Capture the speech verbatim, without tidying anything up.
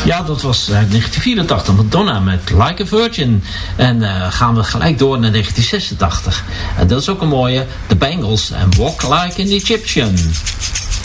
Ja, dat was uh, negentien vierentachtig. Madonna met Like a Virgin. En uh, gaan we gelijk door naar negentien zesentachtig. En dat is ook een mooie. The Bangles en Walk Like an Egyptian.